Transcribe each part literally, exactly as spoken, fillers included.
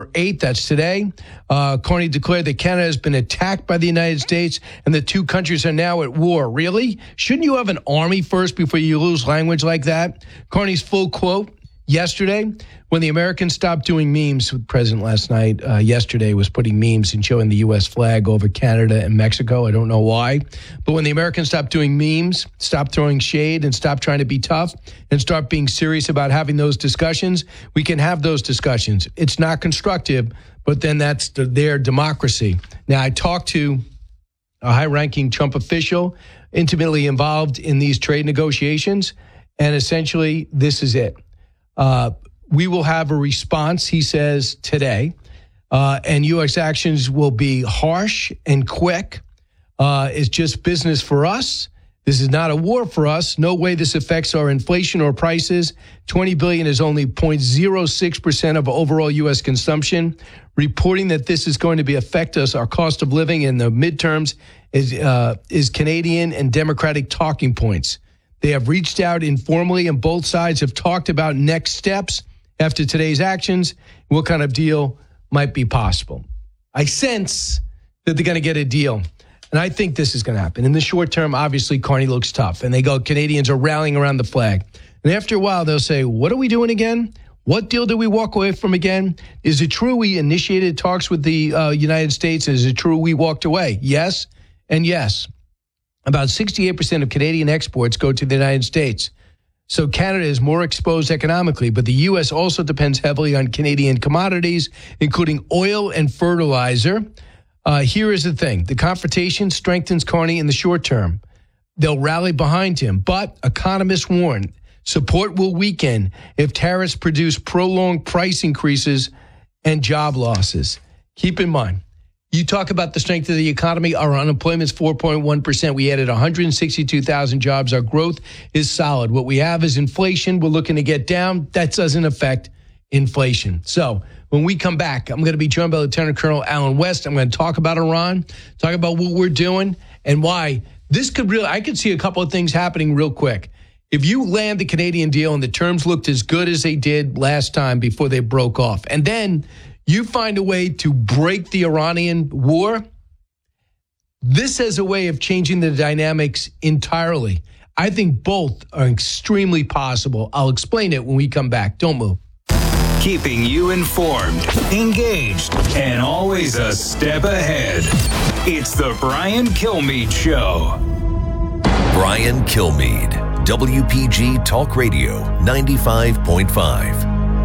November eighth, that's today, uh, Carney declared that Canada has been attacked by the United States and the two countries are now at war. Really? Shouldn't you have an army first before you lose language like that? Carney's full quote yesterday, when the Americans stopped doing memes, the president last night, uh, yesterday, was putting memes and showing the U S flag over Canada and Mexico. I don't know why. But when the Americans stopped doing memes, stopped throwing shade, and stopped trying to be tough, and start being serious about having those discussions, we can have those discussions. It's not constructive, but then that's the, their democracy. Now, I talked to a high-ranking Trump official intimately involved in these trade negotiations, and essentially, this is it. Uh, we will have a response, he says, today, uh, and U S actions will be harsh and quick. Uh, it's just business for us. This is not a war for us. No way this affects our inflation or prices. twenty billion dollars is only zero point zero six percent of overall U S consumption. Reporting that this is going to be affect us, our cost of living in the midterms, is uh, is Canadian and Democratic talking points. They have reached out informally, and both sides have talked about next steps after today's actions, what kind of deal might be possible. I sense that they're going to get a deal, and I think this is going to happen. In the short term, obviously, Carney looks tough, and they go, Canadians are rallying around the flag. And after a while, they'll say, what are we doing again? What deal did we walk away from again? Is it true we initiated talks with the uh, United States? Is it true we walked away? Yes and yes. About sixty-eight percent of Canadian exports go to the United States. So Canada is more exposed economically, but the U S also depends heavily on Canadian commodities, including oil and fertilizer. Uh, here is the thing. The confrontation strengthens Carney in the short term. They'll rally behind him, but economists warn support will weaken if tariffs produce prolonged price increases and job losses. Keep in mind, you talk about the strength of the economy. Our unemployment is four point one percent. We added one hundred sixty-two thousand jobs. Our growth is solid. What we have is inflation. We're looking to get down. That doesn't affect inflation. So when we come back, I'm going to be joined by Lieutenant Colonel Alan West. I'm going to talk about Iran, talk about what we're doing and why this could really, I could see a couple of things happening real quick. If you land the Canadian deal and the terms looked as good as they did last time before they broke off, and then you find a way to break the Iranian war, this has a way of changing the dynamics entirely. I think both are extremely possible. I'll explain it when we come back. Don't move. Keeping you informed, engaged, and always a step ahead. It's the Brian Kilmeade Show. Brian Kilmeade, W P G Talk Radio, ninety-five point five.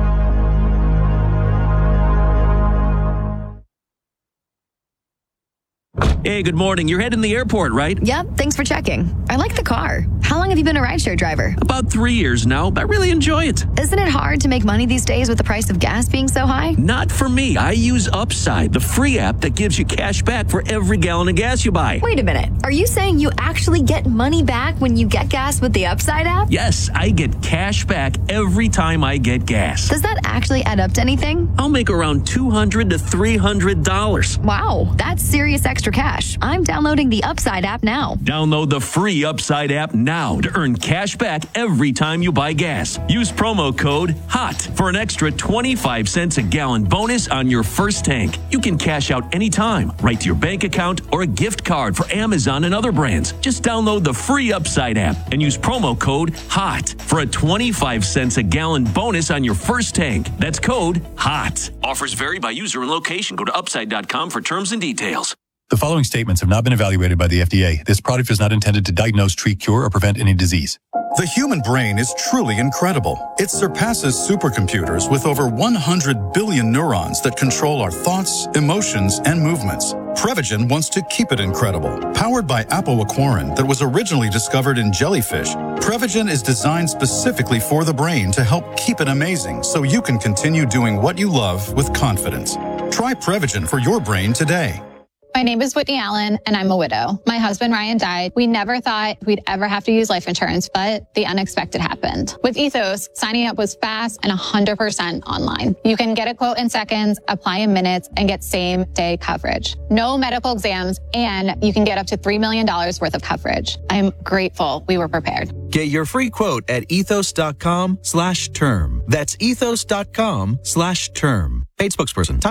Hey, good morning. You're heading to the airport, right? Yep, thanks for checking. I like the car. How long have you been a rideshare driver? About three years now. I really enjoy it. Isn't it hard to make money these days with the price of gas being so high? Not for me. I use Upside, the free app that gives you cash back for every gallon of gas you buy. Wait a minute. Are you saying you actually get money back when you get gas with the Upside app? Yes, I get cash back every time I get gas. Does that actually add up to anything? I'll make around two hundred to three hundred dollars. Wow, that's serious extra cash. I'm downloading the Upside app now. Download the free Upside app now to earn cash back every time you buy gas. Use promo code HOT for an extra twenty-five cents a gallon bonus on your first tank. You can cash out anytime, right to your bank account or a gift card for Amazon and other brands. Just download the free Upside app and use promo code HOT for a twenty-five cents a gallon bonus on your first tank. That's code HOT. Offers vary by user and location. Go to upside dot com for terms and details. The following statements have not been evaluated by the F D A. This product is not intended to diagnose, treat, cure, or prevent any disease. The human brain is truly incredible. It surpasses supercomputers with over one hundred billion neurons that control our thoughts, emotions, and movements. Prevagen wants to keep it incredible. Powered by apoaquarin that was originally discovered in jellyfish, Prevagen is designed specifically for the brain to help keep it amazing so you can continue doing what you love with confidence. Try Prevagen for your brain today. My name is Whitney Allen, and I'm a widow. My husband, Ryan, died. We never thought we'd ever have to use life insurance, but the unexpected happened. With Ethos, signing up was fast and one hundred percent online. You can get a quote in seconds, apply in minutes, and get same-day coverage. No medical exams, and you can get up to three million dollars worth of coverage. I'm grateful we were prepared. Get your free quote at ethos.com slash term. That's ethos.com slash term. Paid spokesperson. Top